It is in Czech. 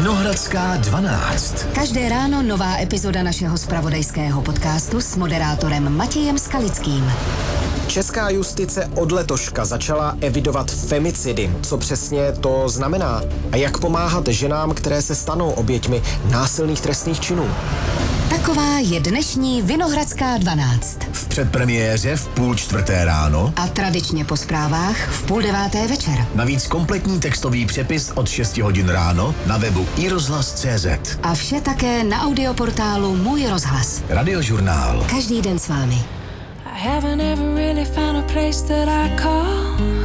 Vinohradská 12. Každé ráno nová epizoda našeho zpravodajského podcastu s moderátorem Matějem Skalickým. Česká justice od letoška začala evidovat femicidy. Co přesně to znamená? A jak pomáhat ženám, které se stanou oběťmi násilných trestných činů? Taková je dnešní Vinohradská 12. V předpremiéře v 3:30 ráno A tradičně po zprávách v 8:30 večer. navíc kompletní textový přepis od 6 hodin ráno na webu iRozhlas.cz. A vše také na audioportálu Můj rozhlas. Radiožurnál. Každý den s vámi. I haven't ever really found a place that I call